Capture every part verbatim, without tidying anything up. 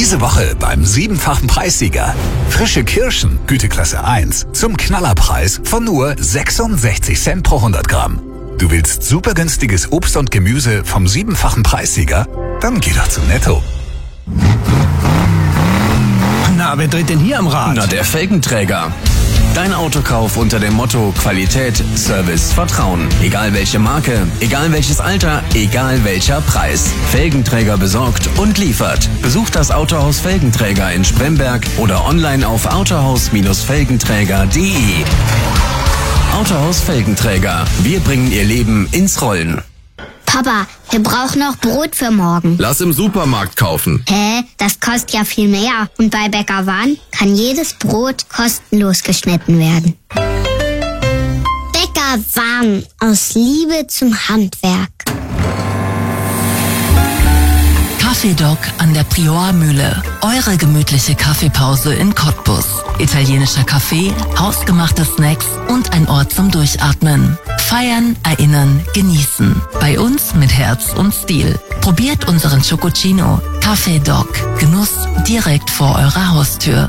Diese Woche beim siebenfachen Preissieger. Frische Kirschen, Güteklasse eins, zum Knallerpreis von nur sechsundsechzig Cent pro hundert Gramm. Du willst super günstiges Obst und Gemüse vom siebenfachen Preissieger? Dann geh doch zu Netto. Na, wer dreht denn hier am Rad? Na, der Felgenträger. Dein Autokauf unter dem Motto Qualität, Service, Vertrauen. Egal welche Marke, egal welches Alter, egal welcher Preis. Felgenträger besorgt und liefert. Besucht das Autohaus Felgenträger in Spremberg oder online auf autohaus Felgenträger punkt de. Autohaus Felgenträger. Wir bringen Ihr Leben ins Rollen. Papa, wir brauchen noch Brot für morgen. Lass im Supermarkt kaufen. Hä? Das kostet ja viel mehr. Und bei Bäcker Wan kann jedes Brot kostenlos geschnitten werden. Bäcker Wan, aus Liebe zum Handwerk. Kaffeedoc an der Priormühle. Eure gemütliche Kaffeepause in Cottbus. Italienischer Kaffee, hausgemachte Snacks und ein Ort zum Durchatmen. Feiern, erinnern, genießen. Bei uns mit Herz und Stil. Probiert unseren Chococino. Kaffeedoc. Genuss direkt vor eurer Haustür.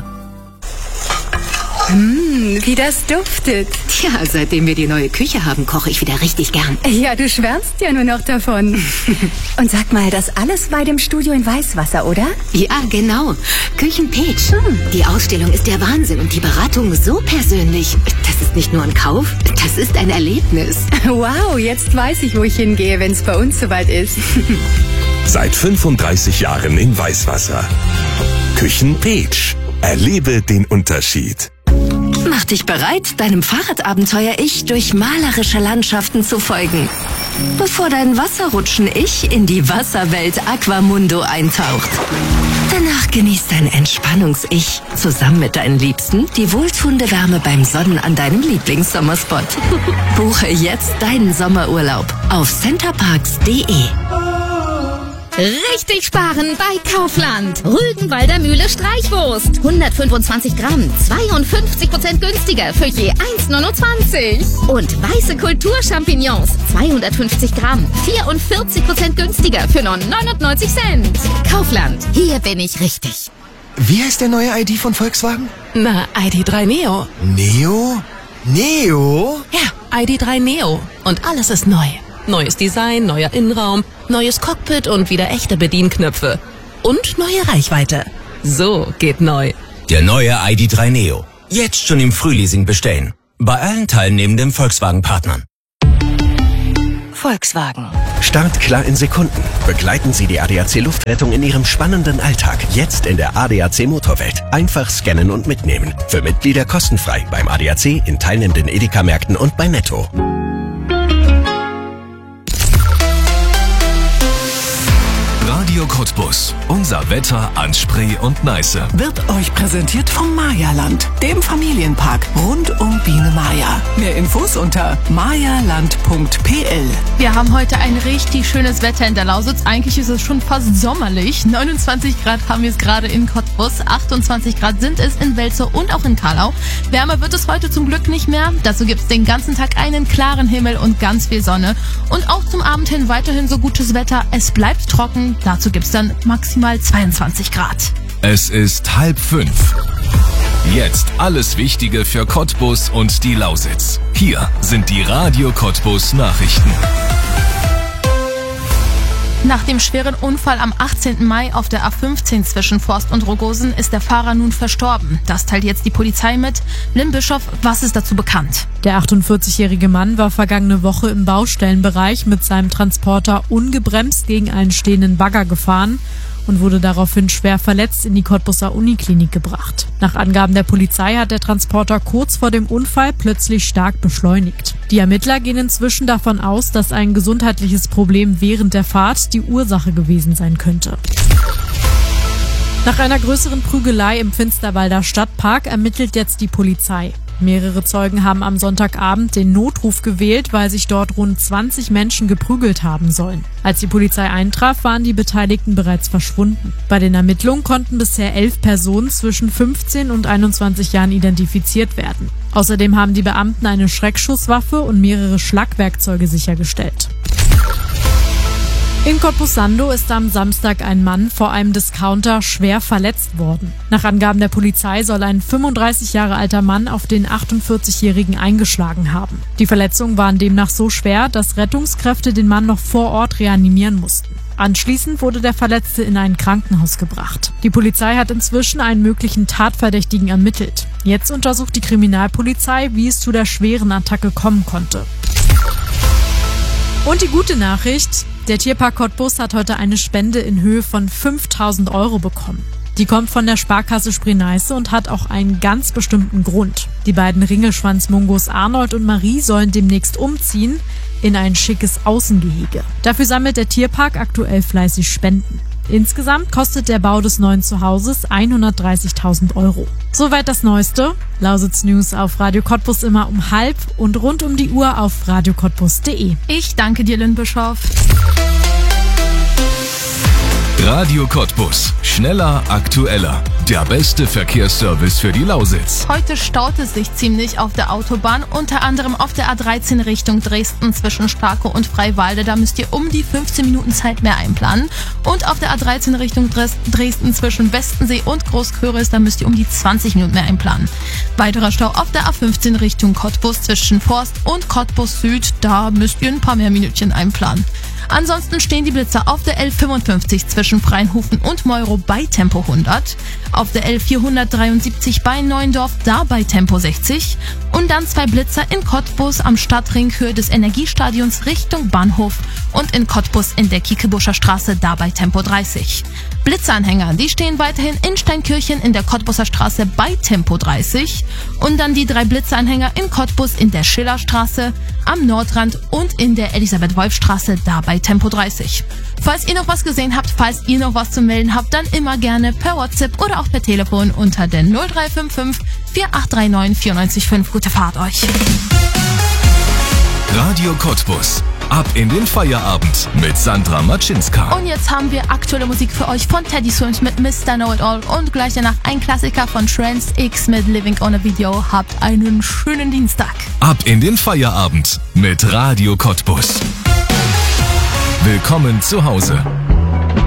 Mmh, wie das duftet. Tja, seitdem wir die neue Küche haben, koche ich wieder richtig gern. Ja, du schwärmst ja nur noch davon. Und sag mal, das alles bei dem Studio in Weißwasser, oder? Ja, genau. Küchenpeach. Hm. Die Ausstellung ist der Wahnsinn und die Beratung so persönlich. Das ist nicht nur ein Kauf, das ist ein Erlebnis. Wow, jetzt weiß ich, wo ich hingehe, wenn es bei uns soweit ist. Seit fünfunddreißig Jahren in Weißwasser. Küchenpeach. Erlebe den Unterschied. Mach dich bereit, deinem Fahrradabenteuer-Ich durch malerische Landschaften zu folgen. Bevor dein Wasserrutschen-Ich in die Wasserwelt Aquamundo eintaucht. Danach genießt dein Entspannungs-Ich zusammen mit deinen Liebsten die wohltuende Wärme beim Sonnen an deinem Lieblingssommerspot. Buche jetzt deinen Sommerurlaub auf centerparks punkt de. Richtig sparen bei Kaufland. Rügenwalder Mühle Streichwurst. hundertfünfundzwanzig Gramm, zweiundfünfzig Prozent günstiger für je eins neunundzwanzig. Und weiße Kulturchampignons, zweihundertfünfzig Gramm, vierundvierzig Prozent günstiger für nur neunundneunzig Cent. Kaufland, hier bin ich richtig. Wie heißt der neue I D von Volkswagen? Na, I D drei Neo. Neo? Neo? Ja, I D drei Neo. Und alles ist neu. Neues Design, neuer Innenraum, neues Cockpit und wieder echte Bedienknöpfe. Und neue Reichweite. So geht neu. Der neue I D drei Neo. Jetzt schon im Frühleasing bestellen. Bei allen teilnehmenden Volkswagen-Partnern. Volkswagen. Start klar in Sekunden. Begleiten Sie die A D A C Luftrettung in Ihrem spannenden Alltag. Jetzt in der A D A C Motorwelt. Einfach scannen und mitnehmen. Für Mitglieder kostenfrei beim A D A C, in teilnehmenden Edeka-Märkten und bei Netto. Radio Cottbus. Unser Wetter an Spree und Neiße. Wird euch präsentiert vom Mayaland, dem Familienpark rund um Biene Maya. Mehr Infos unter mayaland punkt p l. Wir haben heute ein richtig schönes Wetter in der Lausitz. Eigentlich ist es schon fast sommerlich. neunundzwanzig Grad haben wir es gerade in Cottbus. achtundzwanzig Grad sind es in Welzow und auch in Karlau. Wärmer wird es heute zum Glück nicht mehr. Dazu gibt es den ganzen Tag einen klaren Himmel und ganz viel Sonne. Und auch zum Abend hin weiterhin so gutes Wetter. Es bleibt trocken. Dazu gibt es dann maximal zweiundzwanzig Grad. Es ist halb fünf. Jetzt alles Wichtige für Cottbus und die Lausitz. Hier sind die Radio Cottbus Nachrichten. Nach dem schweren Unfall am achtzehnten Mai auf der A fünfzehn zwischen Forst und Rogosen ist der Fahrer nun verstorben. Das teilt jetzt die Polizei mit. Lynn Bischof, was ist dazu bekannt? Der achtundvierzigjährige Mann war vergangene Woche im Baustellenbereich mit seinem Transporter ungebremst gegen einen stehenden Bagger gefahren und wurde daraufhin schwer verletzt in die Cottbuser Uniklinik gebracht. Nach Angaben der Polizei hat der Transporter kurz vor dem Unfall plötzlich stark beschleunigt. Die Ermittler gehen inzwischen davon aus, dass ein gesundheitliches Problem während der Fahrt die Ursache gewesen sein könnte. Nach einer größeren Prügelei im Finsterwalder Stadtpark ermittelt jetzt die Polizei. Mehrere Zeugen haben am Sonntagabend den Notruf gewählt, weil sich dort rund zwanzig Menschen geprügelt haben sollen. Als die Polizei eintraf, waren die Beteiligten bereits verschwunden. Bei den Ermittlungen konnten bisher elf Personen zwischen fünfzehn und einundzwanzig Jahren identifiziert werden. Außerdem haben die Beamten eine Schreckschusswaffe und mehrere Schlagwerkzeuge sichergestellt. In Cottbus-Sandow ist am Samstag ein Mann vor einem Discounter schwer verletzt worden. Nach Angaben der Polizei soll ein fünfunddreißig Jahre alter Mann auf den achtundvierzigjährigen eingeschlagen haben. Die Verletzungen waren demnach so schwer, dass Rettungskräfte den Mann noch vor Ort reanimieren mussten. Anschließend wurde der Verletzte in ein Krankenhaus gebracht. Die Polizei hat inzwischen einen möglichen Tatverdächtigen ermittelt. Jetzt untersucht die Kriminalpolizei, wie es zu der schweren Attacke kommen konnte. Und die gute Nachricht: Der Tierpark Cottbus hat heute eine Spende in Höhe von fünftausend Euro bekommen. Die kommt von der Sparkasse Spree-Neiße und hat auch einen ganz bestimmten Grund. Die beiden Ringelschwanz-Mungos Arnold und Marie sollen demnächst umziehen in ein schickes Außengehege. Dafür sammelt der Tierpark aktuell fleißig Spenden. Insgesamt kostet der Bau des neuen Zuhauses hundertdreißigtausend Euro. Soweit das Neueste. Lausitz News auf Radio Cottbus immer um halb und rund um die Uhr auf radio cottbus punkt de. Ich danke dir, Lynn Bischof. Radio Cottbus. Schneller, aktueller. Der beste Verkehrsservice für die Lausitz. Heute staut es sich ziemlich auf der Autobahn, unter anderem auf der A dreizehn Richtung Dresden zwischen Starkow und Freiwalde. Da müsst ihr um die fünfzehn Minuten Zeit mehr einplanen. Und auf der A dreizehn Richtung Dresden zwischen Westensee und Großköris, da müsst ihr um die zwanzig Minuten mehr einplanen. Weiterer Stau auf der A fünfzehn Richtung Cottbus zwischen Forst und Cottbus Süd. Da müsst ihr ein paar mehr Minütchen einplanen. Ansonsten stehen die Blitzer auf der L fünfundfünfzig zwischen Freinhofen und Meuro bei Tempo hundert, auf der L vierhundertdreiundsiebzig bei Neuendorf da bei Tempo sechzig und dann zwei Blitzer in Cottbus am Stadtring Höhe des Energiestadions Richtung Bahnhof und in Cottbus in der Kiekebuscher Straße da bei Tempo dreißig. Blitzanhänger, die stehen weiterhin in Steinkirchen in der Cottbuser Straße bei Tempo dreißig und dann die drei Blitzanhänger in Cottbus in der Schillerstraße, am Nordrand und in der Elisabeth-Wolf-Straße da bei Tempo dreißig. Falls ihr noch was gesehen habt, falls ihr noch was zu melden habt, dann immer gerne per WhatsApp oder auch per Telefon unter den null drei fünf fünf vier acht drei neun vier neun fünf. Gute Fahrt euch! Radio Cottbus. Ab in den Feierabend mit Sandra Matschinska. Und jetzt haben wir aktuelle Musik für euch von Teddy Swims mit Mister Know It All und gleich danach ein Klassiker von Trance X mit Living on a Video. Habt einen schönen Dienstag. Ab in den Feierabend mit Radio Cottbus. Willkommen zu Hause.